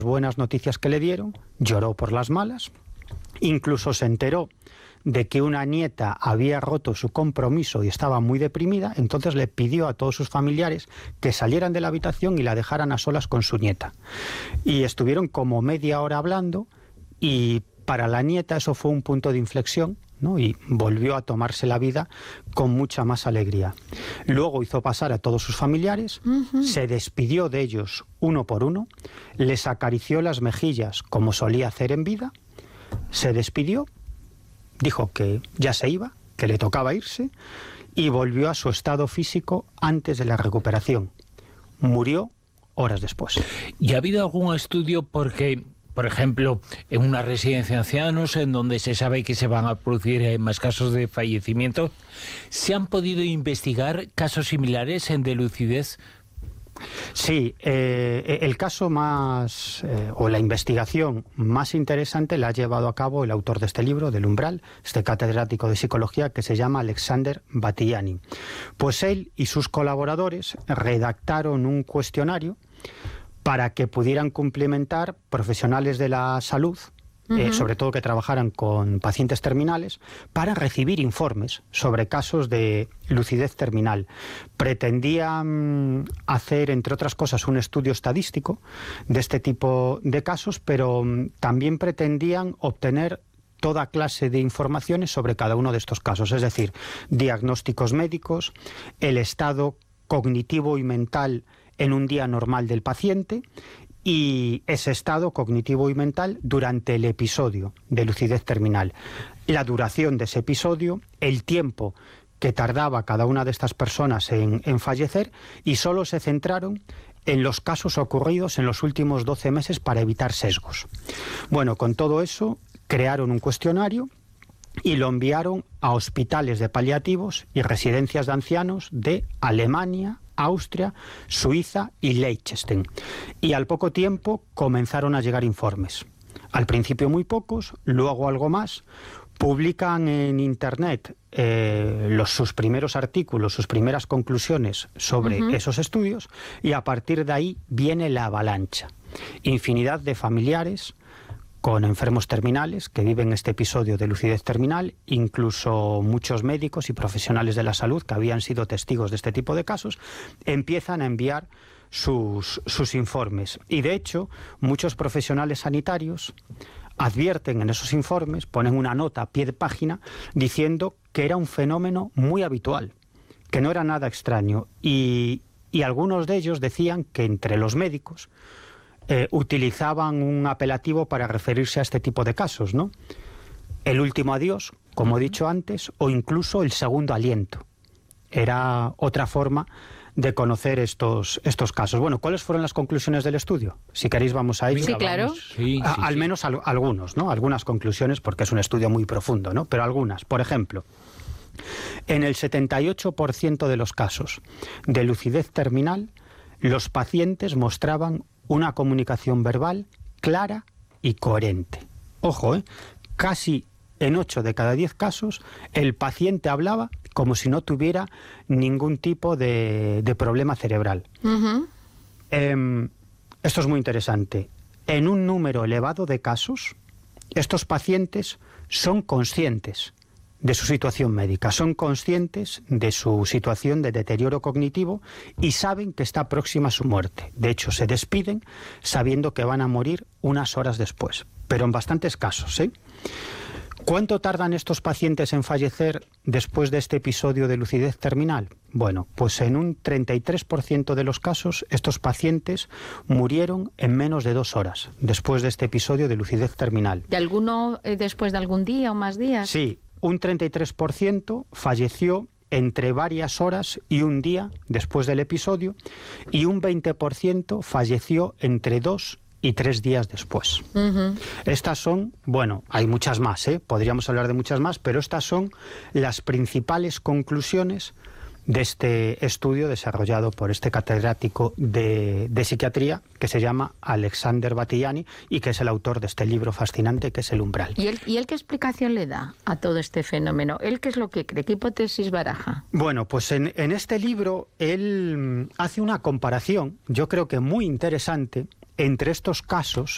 buenas noticias que le dieron, lloró por las malas, incluso se enteró de que una nieta había roto su compromiso y estaba muy deprimida, entonces le pidió a todos sus familiares que salieran de la habitación y la dejaran a solas con su nieta. Y estuvieron como media hora hablando y para la nieta eso fue un punto de inflexión, ¿no? Y volvió a tomarse la vida con mucha más alegría. Luego hizo pasar a todos sus familiares, se despidió de ellos uno por uno, les acarició las mejillas como solía hacer en vida, se despidió, dijo que ya se iba, que le tocaba irse, y volvió a su estado físico antes de la recuperación. Murió horas después. ¿Y ha habido algún estudio porque, por ejemplo, en una residencia de ancianos, en donde se sabe que se van a producir más casos de fallecimiento, se han podido investigar casos similares de lucidez? Sí, el caso más, o la investigación más interesante la ha llevado a cabo el autor de este libro, del Umbral, este catedrático de psicología que se llama Alexander Batthyány. Pues él y sus colaboradores redactaron un cuestionario para que pudieran cumplimentar profesionales de la salud, sobre todo que trabajaran con pacientes terminales, para recibir informes sobre casos de lucidez terminal. Pretendían hacer, entre otras cosas, un estudio estadístico de este tipo de casos, pero también pretendían obtener toda clase de informaciones sobre cada uno de estos casos, es decir, diagnósticos médicos, el estado cognitivo y mental en un día normal del paciente y ese estado cognitivo y mental durante el episodio de lucidez terminal, la duración de ese episodio, el tiempo que tardaba cada una de estas personas en fallecer, y solo se centraron en los casos ocurridos en los últimos 12 meses para evitar sesgos. Bueno, con todo eso crearon un cuestionario y lo enviaron a hospitales de paliativos y residencias de ancianos de Alemania, Austria, Suiza y Liechtenstein. Y al poco tiempo comenzaron a llegar informes. Al principio muy pocos, luego algo más. Publican en Internet sus primeros artículos, sus primeras conclusiones sobre esos estudios, y a partir de ahí viene la avalancha. Infinidad de familiares con enfermos terminales que viven este episodio de lucidez terminal, incluso muchos médicos y profesionales de la salud que habían sido testigos de este tipo de casos, empiezan a enviar sus informes. Y de hecho, muchos profesionales sanitarios advierten en esos informes, ponen una nota a pie de página, diciendo que era un fenómeno muy habitual, que no era nada extraño. Y algunos de ellos decían que entre los médicos utilizaban un apelativo para referirse a este tipo de casos, ¿no? El último adiós, como he dicho antes, o incluso el segundo aliento. Era otra forma de conocer estos casos. Bueno, ¿cuáles fueron las conclusiones del estudio? Si queréis vamos a ello. Sí, claro. Al menos algunos, ¿no? Algunas conclusiones, porque es un estudio muy profundo, ¿no? Pero algunas. Por ejemplo, en el 78% de los casos de lucidez terminal, los pacientes mostraban una comunicación verbal clara y coherente. Ojo, casi en 8 de cada 10 casos el paciente hablaba como si no tuviera ningún tipo de problema cerebral. Esto es muy interesante. En un número elevado de casos, estos pacientes son conscientes de su situación médica, son conscientes de su situación de deterioro cognitivo y saben que está próxima a su muerte. De hecho, se despiden sabiendo que van a morir unas horas después, pero en bastantes casos, ¿eh? ¿Cuánto tardan estos pacientes en fallecer después de este episodio de lucidez terminal? Bueno, pues en un 33% de los casos estos pacientes murieron en menos de 2 horas después de este episodio de lucidez terminal. ¿De alguno después de algún día o más días? Sí, un 33% falleció entre varias horas y un día después del episodio, y un 20% falleció entre 2 y 3 días después. Estas son, bueno, hay muchas más, podríamos hablar de muchas más, pero estas son las principales conclusiones de este estudio desarrollado por este catedrático de psiquiatría que se llama Alexander Batthyány y que es el autor de este libro fascinante que es El Umbral. ¿Y él qué explicación le da a todo este fenómeno? ¿Él qué es lo que cree? ¿Qué hipótesis baraja? Bueno, pues en este libro él hace una comparación, yo creo que muy interesante, entre estos casos